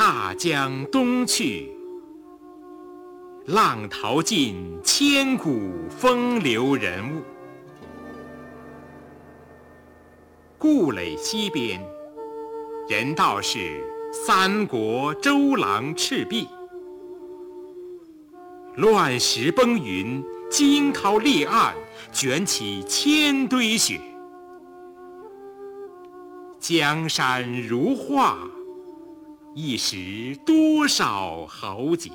大江东去，浪淘尽千古风流人物。故垒西边，人道是三国周郎赤壁。乱石崩云，惊涛裂岸，卷起千堆雪。江山如画，一时多少豪杰。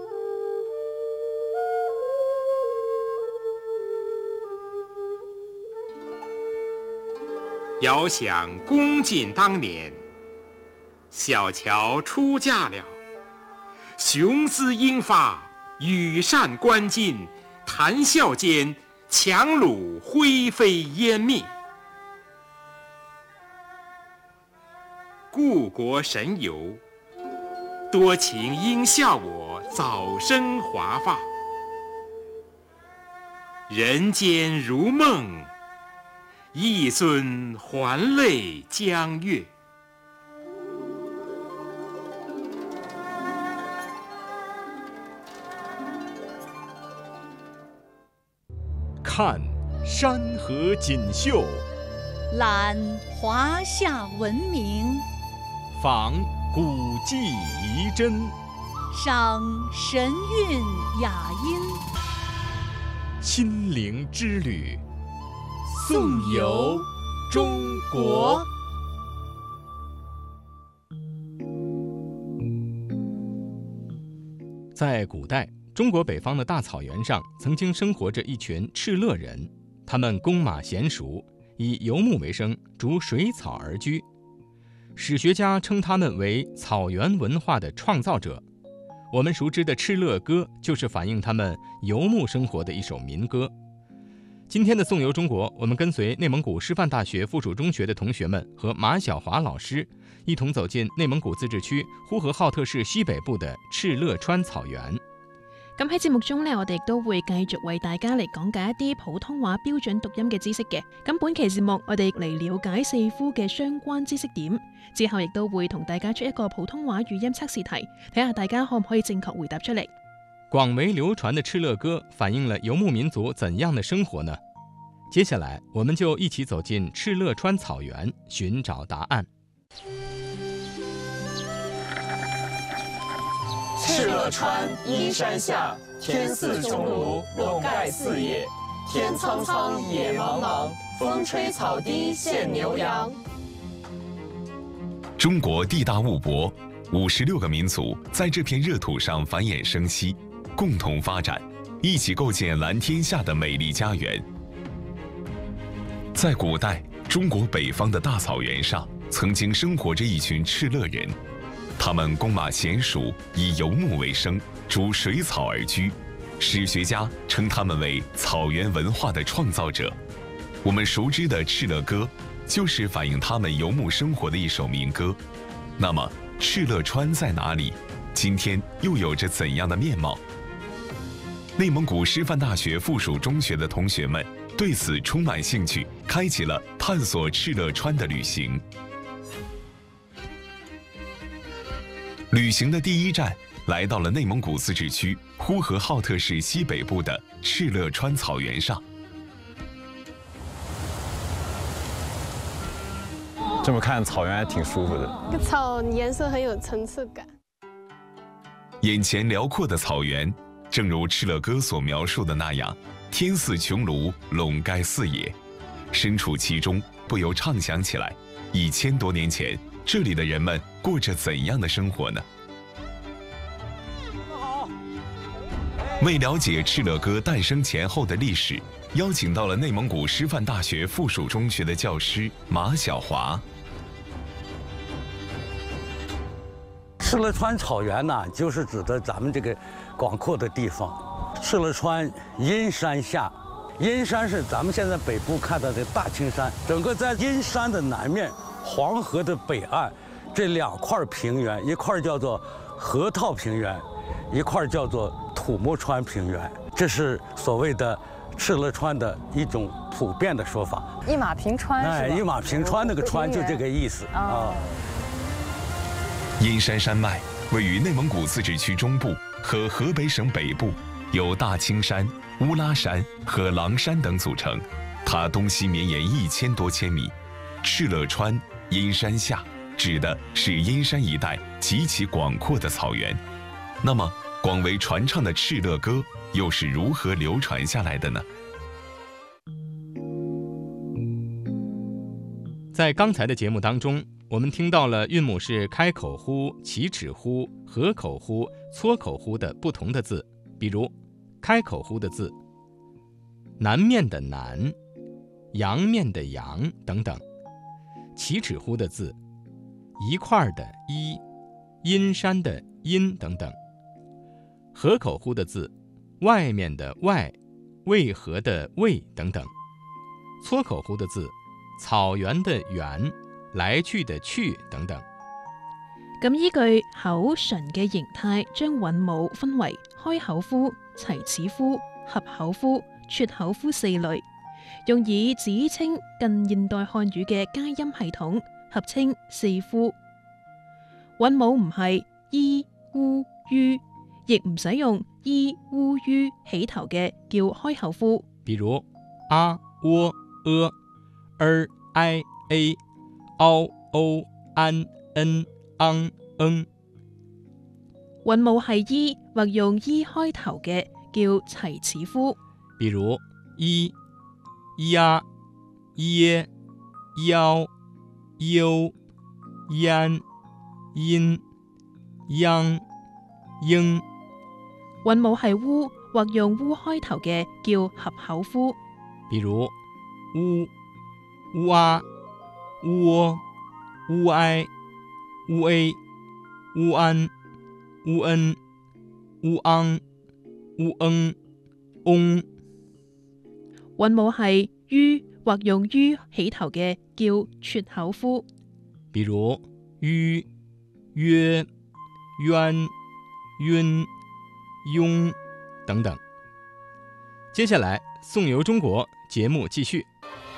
遥想公瑾当年，小乔出嫁了，雄姿英发，羽扇纶巾，谈笑间，樯橹灰飞烟灭。故国神游，多情应笑我早生华发。人间如梦，一尊还酹江月。 看山河锦绣， 览华夏文明， 访古迹遗珍， 赏神韵雅音。 心灵之旅，颂游中国。在古代，中国北方的大草原上曾经生活着一群敕勒人，他们弓马娴熟，以游牧为生，逐水草而居。史学家称他们为草原文化的创造者。我们熟知的《敕勒歌》就是反映他们游牧生活的一首民歌。今天的颂游中国，我们跟随内蒙古师范大学附属中学的同学们和马晓华老師一同走進內蒙古自治區呼和浩特市西北部的敕勒川草原。 咁喺節目中呢，我哋亦都會繼續為大家嚟講解一啲普通話標準讀音嘅知識嘅。咁本期節目我哋嚟了解四呼嘅相關知識點，之後亦都會同大家出一個普通話語音測試題，睇下大家可唔可以正確回答出嚟。 廣為流傳的敕勒歌反映了游牧民族怎樣的生活呢？接下來我們就一起走進敕勒川草原，尋找答案。 敕勒川，阴山下，天似穹庐，笼蓋四野。天蒼蒼，野茫茫，風吹草低見牛羊。 中國地大物博，56個民族在這片熱土上繁衍生息，共同發展，一起構建藍天下的美麗家園。在古代，中國北方的大草原上，曾經生活着一群敕勒人。他們弓馬嫻熟，以游牧為生，逐水草而居。史學家稱他們為草原文化的創造者。我們熟知的敕勒歌，就是反映他們游牧生活的一首民歌。那麼，敕勒川在哪裡？今天又有着怎樣的面貌？內蒙古師範大學附屬中學的同學們對此充滿興趣，開啟了探索敕勒川的旅行。旅行的第一站來到了內蒙古自治區呼和浩特市西北部的敕勒川草原上。 這麼看草原還挺舒服的， 這個草顏色很有層次感。 眼前遼闊的草原，正如敕勒歌所描述的那樣，天似穹庐，籠蓋四野。身處其中，不由暢想起來，1000多年前，這裡的人們過着怎樣的生活呢？為了解敕勒歌誕生前後的歷史，邀請到了內蒙古師範大學附屬中學的教師馬曉華。 敕勒川草原呢，就是指的咱們這個廣闊的地方。敕勒川陰山下，陰山是咱們現在北部看到的大青山，整個在陰山的南面，黃河的北岸，這2塊平原，一塊叫做河套平原，一塊叫做土默川平原，這是所謂的敕勒川的一種普遍的說法。 一馬平川是吧？ 哎，一馬平川那個川就這個意思啊。 陰山山脈位于内蒙古自治区中部和河北省北部，由大青山、乌拉山和狼山等组成。它东西绵延1000多千米。敕勒川，阴山下，指的是阴山一带极其广阔的草原。那么，广为传唱的敕勒歌又是如何流传下来的呢？ 在刚才的节目当中，我们听到了韵母是开口呼、起齿呼、合口呼、撮口呼的不同的字，比如开口呼的字，南面的南，阳面的阳等等；起齿呼的字，一块的一，阴山的阴等等；合口呼的字，外面的外，渭河的渭等等；撮口呼的字，草原的原，來去的去等等。 咁依據口唇嘅形態，將韻母分為開口呼、齊齒呼、合口呼、撮口呼4類，用以指稱近現代漢語嘅佳音系統，合稱四呼。韻母唔係伊、烏、於，亦唔使用伊、烏、於起頭嘅叫開口呼。 比如啊、喔、ai、a、嗷、歐、安、恩、昂、嗯。 韻母係伊或用伊開頭嘅叫齊齒呼， 比如伊、呀、耶、夭、憂、焉、因、央、應。 韻母係烏或用烏開頭嘅叫合口呼， 比如烏、烏啊、烏喔、烏哀、烏 a、烏安、烏恩、烏昂、烏恩、翁。 韻母係於或用於起頭嘅叫撮口呼， 比如於、約、淵、윤、雍等等。接下来宋游中国节目继续。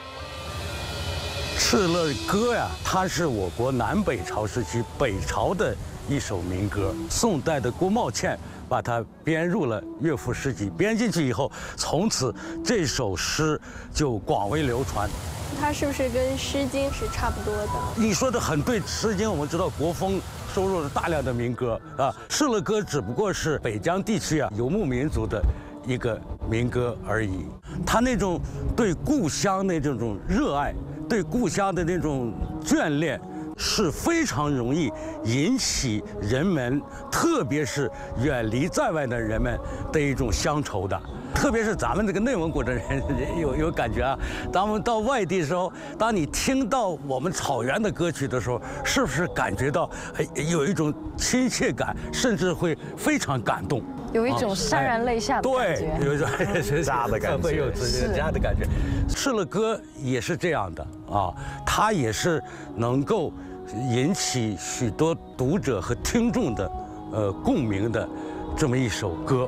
敕勒歌呀，它是我国南北朝时期北朝的一首民歌。宋代的郭茂倩把它编入了乐府诗集，编进去以后，从此这首诗就广为流传。 它是不是跟《诗经》是差不多的？ 你说的很对，《诗经》我们知道国风收录了大量的民歌啊，敕勒歌只不过是北疆地区游牧民族的一个民歌而已。他那种对故乡的这种热爱，对故乡的那种眷恋，是非常容易引起人们，特别是远离在外的人们的一种乡愁的。特别是咱们这个内蒙古的人有感觉啊，当我们到外地的时候，当你听到我们草原的歌曲的时候，是不是感觉到有一种亲切感，甚至会非常感动， 有一种潸然泪下的感觉， 对，有一种家的感觉， 会有家的感觉。敕勒歌也是这样的啊，它也是能够引起许多读者和听众的共鸣的这么一首歌。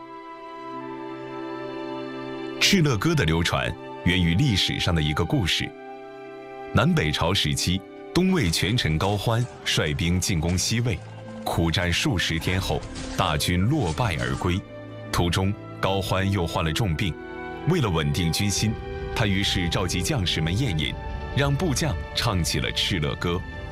敕勒歌的流传源于历史上的一个故事。南北朝时期，东魏权臣高欢率兵进攻西魏，苦战数十天后，大军落败而归。途中，高欢又患了重病，为了稳定军心，他于是召集将士们宴饮，让部将唱起了敕勒歌。